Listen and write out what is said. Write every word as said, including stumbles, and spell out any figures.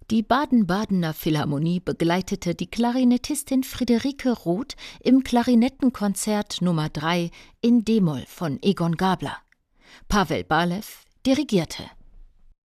Die Baden-Badener Philharmonie begleitete die Klarinettistin Friederike Roth im Klarinettenkonzert Nummer drei in d-Moll von Egon Gabler. Pavel Balew dirigierte.